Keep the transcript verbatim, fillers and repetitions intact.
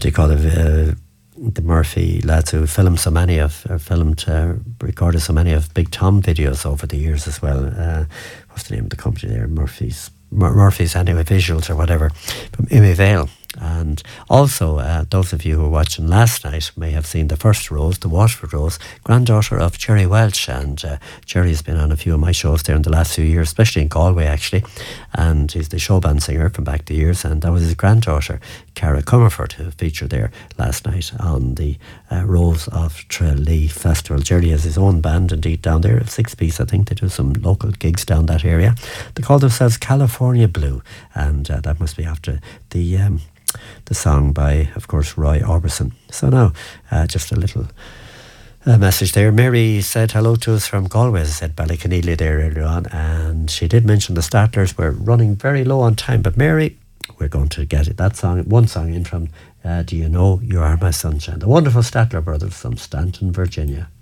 do you call it, uh, the Murphy lads who filmed so many of, uh, filmed, uh, recorded so many of Big Tom videos over the years as well. Uh, what's the name of the company there? Murphy's, Mur- Murphy's anyway, Visuals or whatever, from Imivale. And also, uh, those of you who were watching last night may have seen the first Rose, the Waterford Rose, granddaughter of Jerry Welch. And uh, Jerry's been on a few of my shows there in the last few years, especially in Galway, actually. And he's the show band singer from back the years. And that was his granddaughter, Cara Comerford, who featured there last night on the uh, Rose of Tralee Festival. Jerry has his own band, indeed, down there, a six-piece, I think. They do some local gigs down that area. They call themselves California Blue. And uh, that must be after the... Um, the song by, of course, Roy Orbison. So now, uh, just a little uh, message there. Mary said hello to us from Galway, as I said, Ballyconneely there earlier on, and she did mention the Statlers were running very low on time, but Mary, we're going to get it, that song, one song in from uh, Do You Know You Are My Sunshine, the wonderful Statler brothers from Stanton, Virginia.